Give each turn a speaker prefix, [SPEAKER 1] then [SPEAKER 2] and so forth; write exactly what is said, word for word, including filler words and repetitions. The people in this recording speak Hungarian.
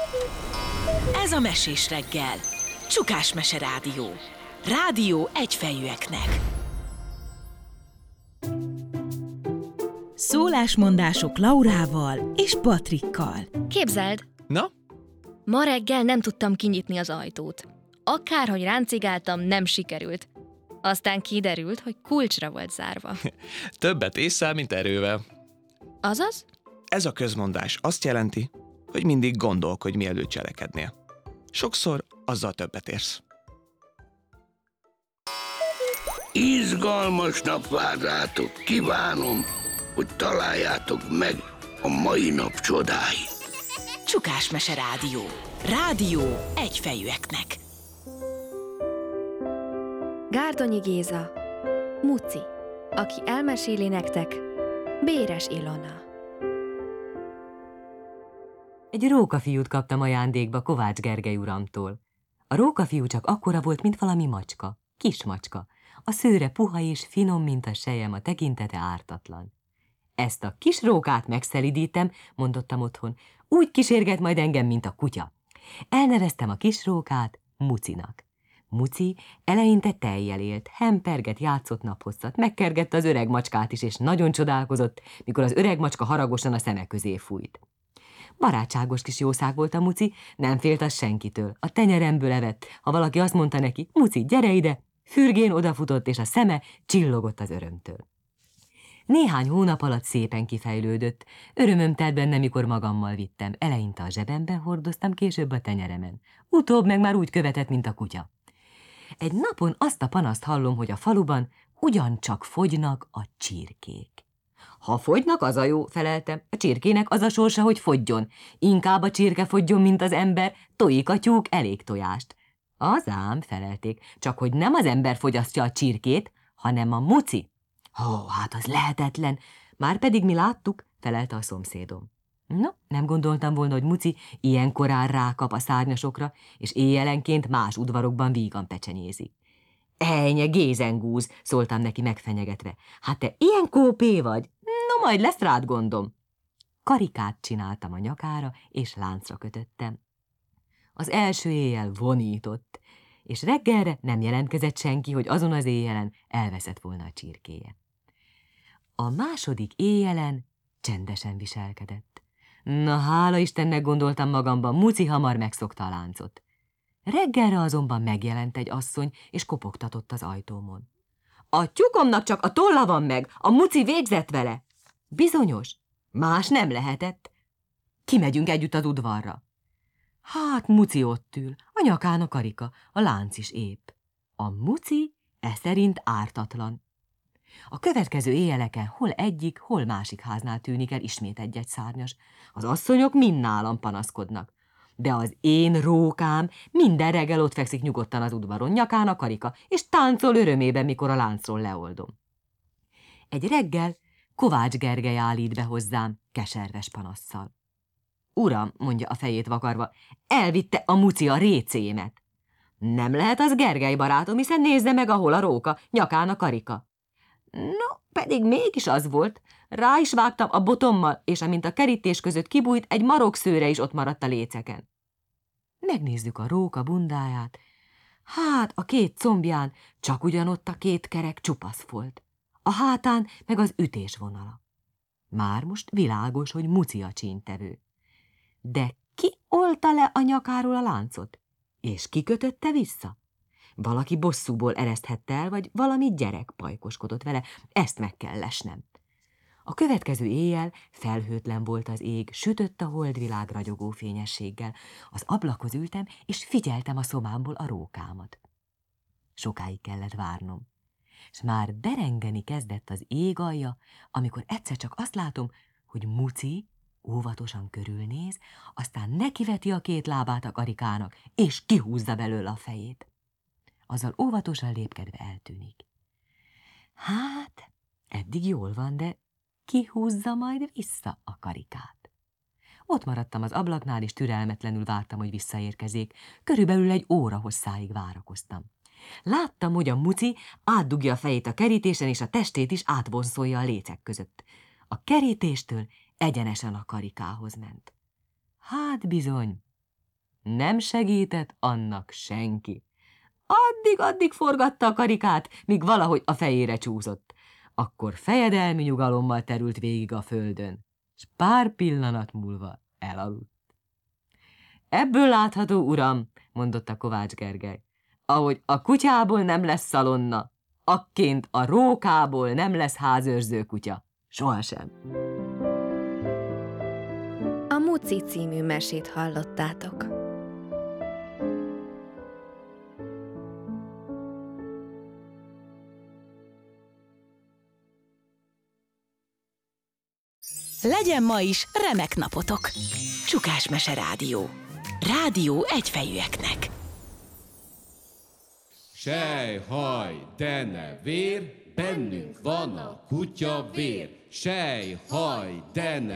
[SPEAKER 1] Ez a Mesés reggel. Csukás Mese Rádió. Rádió egyfejűeknek. Szólásmondások Laurával és Patrikkal.
[SPEAKER 2] Képzeld!
[SPEAKER 3] Na?
[SPEAKER 2] Ma reggel nem tudtam kinyitni az ajtót. Akárhogy ráncigáltam, nem sikerült. Aztán kiderült, hogy kulcsra volt zárva.
[SPEAKER 3] Többet ésszel, mint erővel.
[SPEAKER 2] Azaz?
[SPEAKER 3] Ez a közmondás azt jelenti, hogy mindig gondolkodj, mielőtt cselekednél. Sokszor azzal többet érsz.
[SPEAKER 4] Izgalmas nap vár rátok, kívánom, hogy találjátok meg a mai nap csodáit.
[SPEAKER 1] Csukás Mese Rádió. Rádió egyfejűeknek.
[SPEAKER 5] Gárdonyi Géza, Muci, aki elmeséli nektek, Béres Ilona.
[SPEAKER 6] Egy rókafiút kaptam ajándékba Kovács Gergely uramtól. A rókafiú csak akkora volt, mint valami macska, kis macska. A szőre puha és finom, mint a selyem, a tekintete ártatlan. Ezt a kis rókát megszelidítem, mondottam otthon, úgy kísérget majd engem, mint a kutya. Elneveztem a kis rókát Mucinak. Muci eleinte tejjel élt, hemperget, játszott naphosszat, megkergette az öreg macskát is, és nagyon csodálkozott, mikor az öreg macska haragosan a szeme közé fújt. Barátságos kis jószág volt a Muci, nem félt az senkitől. A tenyeremből evett, ha valaki azt mondta neki, Muci, gyere ide, fürgén odafutott, és a szeme csillogott az örömtől. Néhány hónap alatt szépen kifejlődött, örömöm telt benne, mikor magammal vittem. Eleinte a zsebemben hordoztam, később a tenyeremen. Utóbb meg már úgy követett, mint a kutya. Egy napon azt a panaszt hallom, hogy a faluban ugyancsak fogynak a csirkék. Ha fogynak, az a jó, feleltem. A csirkének az a sorsa, hogy fogyjon. Inkább a csirke fogyjon, mint az ember, tojik a tyúk elég tojást. Az ám, felelték, csak hogy nem az ember fogyasztja a csirkét, hanem a Muci. Ó, hát az lehetetlen. Márpedig mi láttuk, felelte a szomszédom. No, nem gondoltam volna, hogy Muci ilyen korán rákap a szárnyasokra, és éjjelenként más udvarokban vígan pecsenyézik. Ejnye, gézengúz, szóltam neki megfenyegetve. Hát te ilyen kópé vagy? No, majd lesz rád gondom. Karikát csináltam a nyakára, és láncra kötöttem. Az első éjjel vonított, és reggelre nem jelentkezett senki, hogy azon az éjjelen elveszett volna a csirkéje. A második éjjelen csendesen viselkedett. Na, hála Istennek, gondoltam magamban, Muci hamar megszokta a láncot. Reggelre azonban megjelent egy asszony, és kopogtatott az ajtómon. A tyúkomnak csak a tolla van meg, a Muci végzett vele. Bizonyos, más nem lehetett. Kimegyünk együtt az udvarra. Hát Muci ott ül, a nyakán a karika, a lánc is épp. A Muci e szerint ártatlan. A következő éjjeleken hol egyik, hol másik háznál tűnik el ismét egy-egy szárnyas. Az asszonyok mind nálam panaszkodnak. De az én rókám minden reggel ott fekszik nyugodtan az udvaron, nyakán a karika, és táncol örömében, mikor a láncról leoldom. Egy reggel Kovács Gergely állít be hozzám keserves panasszal. Uram, mondja a fejét vakarva, elvitte a Muci a récémet. Nem lehet az, Gergely barátom, hiszen nézze meg, ahol a róka, nyakán a karika. No, pedig mégis az volt. Rá is vágtam a botommal, és amint a kerítés között kibújt, egy marokszőre is ott maradt a léceken. Megnézzük a róka bundáját. Hát a két combján csak ugyanott a két kerek csupasz folt. A hátán meg az ütésvonala. Már most világos, hogy Muci a csínytevő. De ki olta le a nyakáról a láncot? És ki kötötte vissza? Valaki bosszúból ereszthette el, vagy valami gyerek pajkoskodott vele, ezt meg kell lesnem. A következő éjjel felhőtlen volt az ég, sütött a holdvilág ragyogó fényességgel. Az ablakhoz ültem, és figyeltem a szobámból a rókámat. Sokáig kellett várnom, és már derengeni kezdett az ég alja, amikor egyszer csak azt látom, hogy Muci óvatosan körülnéz, aztán nekiveti a két lábát a karikának, és kihúzza belőle a fejét. Azzal óvatosan lépkedve eltűnik. Hát, eddig jól van, de kihúzza majd vissza a karikát. Ott maradtam az ablaknál, és türelmetlenül vártam, hogy visszaérkezzék. Körülbelül egy óra hosszáig várakoztam. Láttam, hogy a Muci átdugja a fejét a kerítésen, és a testét is átvonszolja a lécek között. A kerítéstől egyenesen a karikához ment. Hát bizony, Nem segített annak senki. Addig-addig forgatta a karikát, míg valahogy a fejére csúszott. Akkor fejedelmi nyugalommal terült végig a földön, s pár pillanat múlva elaludt. Ebből látható, uram, mondotta Kovács Gergely, ahogy a kutyából nem lesz szalonna, akként a rókából nem lesz házőrző kutya. Sohasem.
[SPEAKER 5] A Muci című mesét hallottátok.
[SPEAKER 1] Legyen ma is remek napotok! Csukás Mese Rádió. Rádió egyfejűeknek.
[SPEAKER 7] Sej, haj, dene, vér, bennünk van a kutya vér. Sej, haj, dene,